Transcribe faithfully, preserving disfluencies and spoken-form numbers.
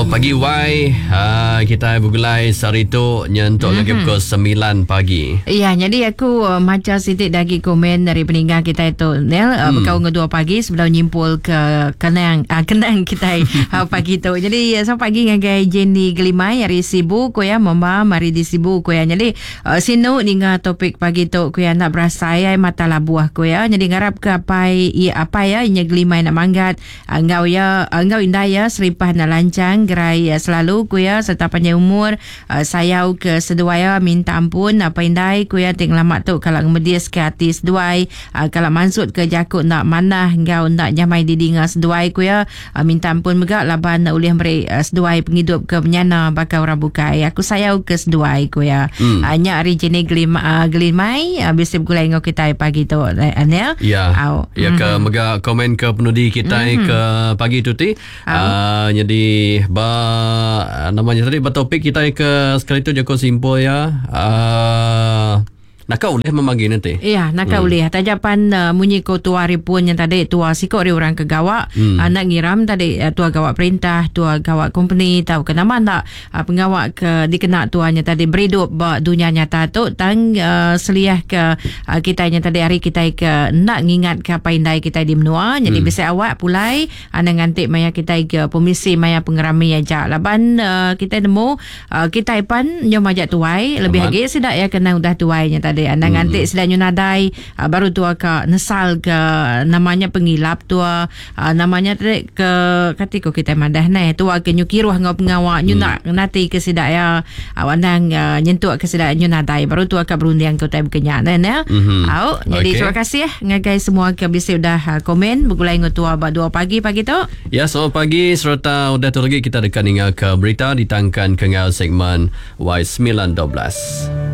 Selamat pagi Y. uh, Kita bergulai hari tu nyentuk mm-hmm. lagi pukul sembilan pagi. Ya, jadi aku uh, macam sedikit lagi komen dari peninggal kita itu Nel, uh, mm. berkawan dua pagi sebelum nyimpul ke kenang uh, kenang kita uh, pagi tu. Jadi uh, selamat pagi ngagai Jenny Gelimai hari sibuk ko ya mama mari di sibuk ko ya. Jadi uh, sino dengan topik pagi tu ko ya nak berasa ya mata labuah ko ya. Jadi ngarap ke apa ya apa ya nya Gelimai nak manggat uh, ngau ya uh, ngau indah ya seripah nak lancang gerai uh, selalu ko ya serta panjang umur uh, saya ke seduaya minta ampun apa indai ku ya ting lamat tu kalau ngmedias ke hati seduai uh, kalau mansud ke jakut nak manah ngau nak nyamai didinga seduai ku ya uh, minta ampun megak laban ulih meri uh, seduai penghidup ke menyana bakal orang bukai aku sayau ke seduai ku ya hmm. uh, nya hari jenis gelim uh, gelimai uh, bisa bergulai ngau kita pagi tu Anel ya uh, ya ke mm-hmm. megak komen ke penudi kita mm-hmm. ke pagi tu ti uh, jadi ba namanya tadi bertopik kita ke sekali tu Joko Simpul ya. Uh, nak kau boleh memanggil nanti? Ya, nak kau boleh. Hmm. Tajapan uh, munyi ko tua ripun yang tadi tua sikok ri orang ke gawak. Hmm. Uh, nak ngiram tadi uh, tua gawak perintah, tua gawak company tahu kenapa tak uh, pengawak ke dikena tuanya tadi beridup ba dunia nyata tu tang uh, seliah ke uh, kita yang tadi hari kita ke nak ngingat ke apa indai kita di menua. Jadi hmm. bisa awak pulai ana uh, ngantik maya kita ke pemisi maya pengerami aja. Laban uh, kita nemu uh, kita ipan nyom ajak tuai lebih lagi sidak ya kena udah tuainya tadi. Anda hmm. ngantik sedang nadai uh, baru tua ke nesal ke namanya pengilap tua uh, namanya tadi ke katiko kita madah nai tua ke nyukiruh ngau pengawak hmm. nyunak nanti ke sidak ya awandang uh, nyentuk ke sidak nyunadai baru tua ke berundiang kau tai berkenyak dan ya hmm. au jadi okay. Terima kasih ya ngagai semua ke bisa udah uh, komen bergulai ngau tua ba dua pagi pagi tu ya selamat pagi serta udah tu lagi kita dekat dengan ke berita ditangkan ke segmen Y sembilan dua belas.